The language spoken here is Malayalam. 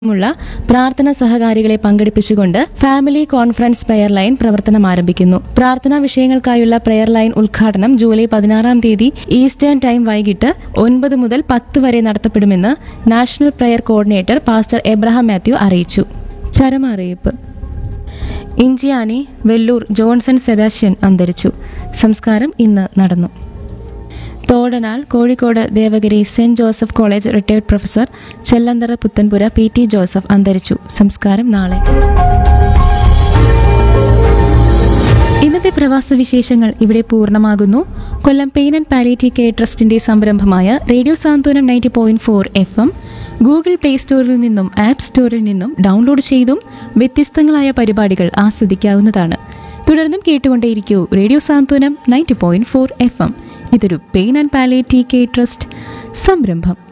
ുള്ള പ്രാർത്ഥനാ സഹകാരികളെ പങ്കെടുപ്പിച്ചുകൊണ്ട് ഫാമിലി കോൺഫറൻസ് പ്രെയർ ലൈൻ പ്രവർത്തനം ആരംഭിക്കുന്നു. പ്രാർത്ഥനാ വിഷയങ്ങൾക്കായുള്ള പ്രെയർ ലൈൻ ഉദ്ഘാടനം ജൂലൈ 16 ഈസ്റ്റേൺ ടൈം വൈകിട്ട് 9 മുതൽ 10 വരെ നടത്തപ്പെടുമെന്ന് national prayer coordinator pastor Abraham Mathew അറിയിച്ചു. ചരമറിയിപ്പ്. ഇഞ്ചിയാനി വെല്ലൂർ ജോൺസൺ സെബാസ്റ്റ്യൻ അന്തരിച്ചു. സംസ്കാരം ഇന്ന് നടന്നു. തോടനാൽ Kozhikode Devagiri saint Joseph college retired professor ചെല്ലന്തറ Puthenpura PT Joseph അന്തരിച്ചു. സംസ്കാരം നാളെ. ഇന്നത്തെ പ്രവാസ വിശേഷങ്ങൾ ഇവിടെ പൂർണ്ണമാകുന്നു. കൊല്ലം പെയിൻ ആൻഡ് പാലിയേറ്റീവ് കെയർ ട്രസ്റ്റിന്റെ സംരംഭമായ റേഡിയോ സാന്ത്വനം 90.4 FM ഗൂഗിൾ പ്ലേ സ്റ്റോറിൽ നിന്നും ആപ്പ് സ്റ്റോറിൽ നിന്നും ഡൗൺലോഡ് ചെയ്തും വ്യത്യസ്തങ്ങളായ പരിപാടികൾ ആസ്വദിക്കാവുന്നതാണ്. തുടർന്നും കേട്ടുകൊണ്ടേയിരിക്കൂ റേഡിയോ സാന്ത്വനം 90.4 FM. ഇതൊരു pain and palliative care trust സംരംഭം.